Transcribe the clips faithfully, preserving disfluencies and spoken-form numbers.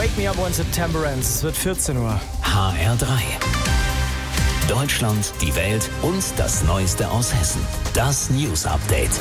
Wake me up when September ends. Es wird vierzehn Uhr. H R drei. Deutschland, die Welt und das Neueste aus Hessen. Das News Update.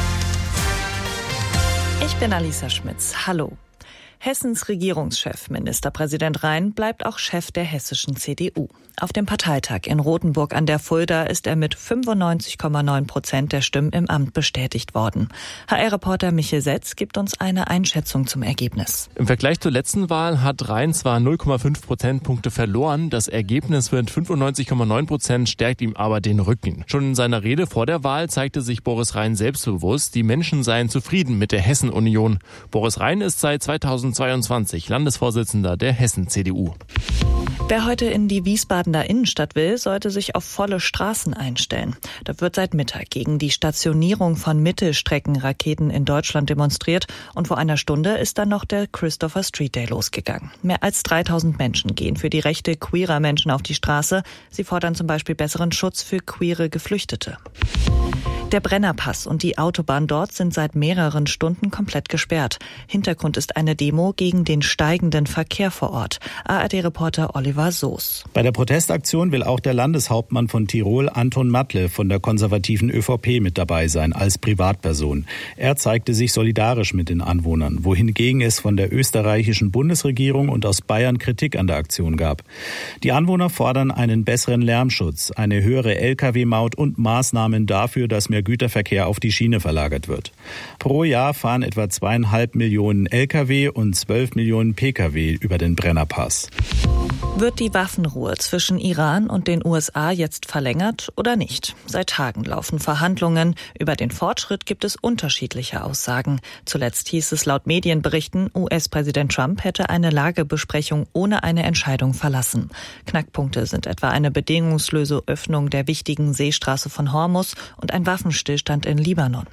Ich bin Alisa Schmitz. Hallo. Hessens Regierungschef, Ministerpräsident Rhein, bleibt auch Chef der hessischen C D U. Auf dem Parteitag in Rothenburg an der Fulda ist er mit fünfundneunzig Komma neun Prozent der Stimmen im Amt bestätigt worden. H R-Reporter Michel Setz gibt uns eine Einschätzung zum Ergebnis. Im Vergleich zur letzten Wahl hat Rhein zwar null Komma fünf Prozentpunkte verloren, das Ergebnis mit fünfundneunzig Komma neun Prozent stärkt ihm aber den Rücken. Schon in seiner Rede vor der Wahl zeigte sich Boris Rhein selbstbewusst, die Menschen seien zufrieden mit der Hessen-Union. Boris Rhein ist seit zweitausendzweiundzwanzig Landesvorsitzender der Hessen-C D U. Wer heute in die Wiesbadener Innenstadt will, sollte sich auf volle Straßen einstellen. Da wird seit Mittag gegen die Stationierung von Mittelstreckenraketen in Deutschland demonstriert und vor einer Stunde ist dann noch der Christopher Street Day losgegangen. Mehr als dreitausend Menschen gehen für die Rechte queerer Menschen auf die Straße. Sie fordern zum Beispiel besseren Schutz für queere Geflüchtete. Der Brennerpass und die Autobahn dort sind seit mehreren Stunden komplett gesperrt. Hintergrund ist eine Demo gegen den steigenden Verkehr vor Ort. A R D-Reporter Oliver Soos. Bei der Protestaktion will auch der Landeshauptmann von Tirol, Anton Matle, von der konservativen ÖVP mit dabei sein, als Privatperson. Er zeigte sich solidarisch mit den Anwohnern, wohingegen es von der österreichischen Bundesregierung und aus Bayern Kritik an der Aktion gab. Die Anwohner fordern einen besseren Lärmschutz, eine höhere L K W-Maut und Maßnahmen dafür, dass mehr Güterverkehr auf die Schiene verlagert wird. Pro Jahr fahren etwa zweieinhalb Millionen L K W und zwölf Millionen P K W über den Brennerpass. Wird die Waffenruhe zwischen Iran und den U S A jetzt verlängert oder nicht? Seit Tagen laufen Verhandlungen. Über den Fortschritt gibt es unterschiedliche Aussagen. Zuletzt hieß es laut Medienberichten, U S-Präsident Trump hätte eine Lagebesprechung ohne eine Entscheidung verlassen. Knackpunkte sind etwa eine bedingungslose Öffnung der wichtigen Seestraße von Hormuz und ein Waffenstillstand in Libanon.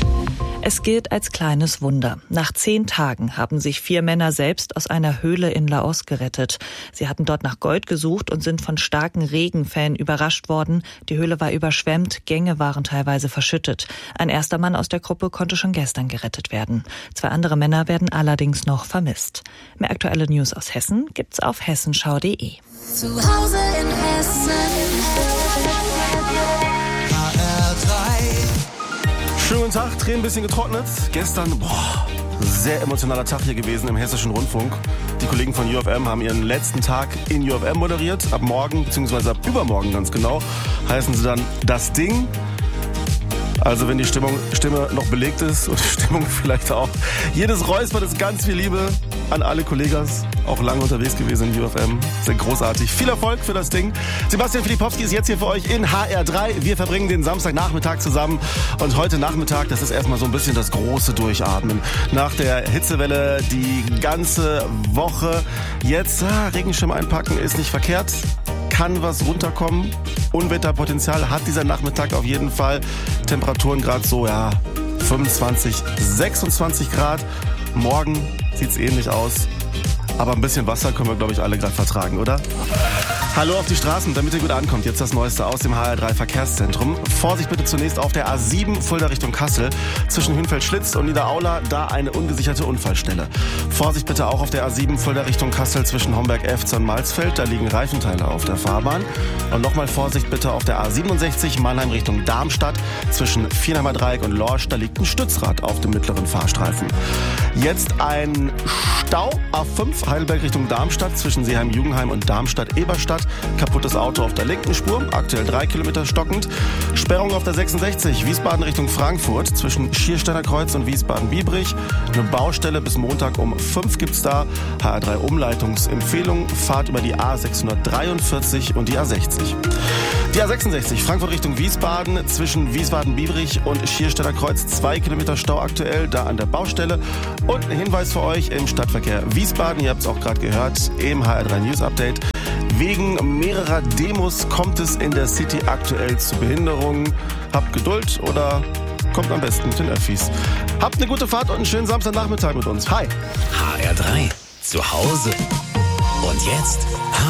Es gilt als kleines Wunder. Nach zehn Tagen haben sich vier Männer selbst aus einer Höhle in Laos gerettet. Sie hatten dort nach Gold gesucht und sind von starken Regenfällen überrascht worden. Die Höhle war überschwemmt, Gänge waren teilweise verschüttet. Ein erster Mann aus der Gruppe konnte schon gestern gerettet werden. Zwei andere Männer werden allerdings noch vermisst. Mehr aktuelle News aus Hessen gibt's auf hessenschau punkt de. Zu Hause in Hessen. H R drei. Schönen guten Tag, Tränen ein bisschen getrocknet. Gestern, boah, sehr emotionaler Tag hier gewesen im Hessischen Rundfunk. Die Kollegen von U F M haben ihren letzten Tag in U F M moderiert. Ab morgen, beziehungsweise ab übermorgen ganz genau, heißen sie dann Das Ding. Also wenn die Stimmung, Stimme noch belegt ist und die Stimmung vielleicht auch. Jedes Räuspern ist ganz viel Liebe an alle Kollegas. Auch lange unterwegs gewesen in U F M. Sehr großartig. Viel Erfolg für das Ding. Sebastian Filipowski ist jetzt hier für euch in H R drei. Wir verbringen den Samstagnachmittag zusammen. Und heute Nachmittag, das ist erstmal so ein bisschen das große Durchatmen. Nach der Hitzewelle die ganze Woche. Jetzt ah, Regenschirm einpacken ist nicht verkehrt. Kann was runterkommen. Unwetterpotenzial hat dieser Nachmittag auf jeden Fall. Temperaturen gerade so, ja, fünfundzwanzig, sechsundzwanzig Grad. Morgen sieht's ähnlich aus. Aber ein bisschen Wasser können wir, glaube ich, alle gerade vertragen, oder? Hallo auf die Straßen, damit ihr gut ankommt. Jetzt das Neueste aus dem H R drei Verkehrszentrum. Vorsicht bitte zunächst auf der A sieben Fulda Richtung Kassel. Zwischen Hünfeld-Schlitz und Niederaula, da eine ungesicherte Unfallstelle. Vorsicht bitte auch auf der A sieben Fulda Richtung Kassel zwischen Homberg-Efze und Malzfeld. Da liegen Reifenteile auf der Fahrbahn. Und nochmal Vorsicht bitte auf der A siebenundsechzig Mannheim Richtung Darmstadt. Zwischen Vierheimer Dreieck und Lorsch, da liegt ein Stützrad auf dem mittleren Fahrstreifen. Jetzt ein Stau, A fünf Heidelberg Richtung Darmstadt zwischen Seeheim-Jugendheim und Darmstadt-Eberstadt. Kaputtes Auto auf der linken Spur, aktuell drei Kilometer stockend. Sperrung auf der sechsundsechzig, Wiesbaden Richtung Frankfurt, zwischen Schiersteiner Kreuz und Wiesbaden-Biebrich. Eine Baustelle bis Montag um fünf gibt's da. H R drei Umleitungsempfehlung, Fahrt über die A sechshundertdreiundvierzig und die A sechzig. Die A sechsundsechzig, Frankfurt Richtung Wiesbaden, zwischen Wiesbaden-Biebrich und Schiersteiner Kreuz, zwei Kilometer Stau aktuell, da an der Baustelle. Und ein Hinweis für euch im Stadtverkehr Wiesbaden, ihr habt es auch gerade gehört, im H R drei News Update. Wegen mehrerer Demos kommt es in der City aktuell zu Behinderungen. Habt Geduld oder kommt am besten mit den Öffis. Habt eine gute Fahrt und einen schönen Samstagnachmittag mit uns. Hi! H R drei. Zu Hause. Und jetzt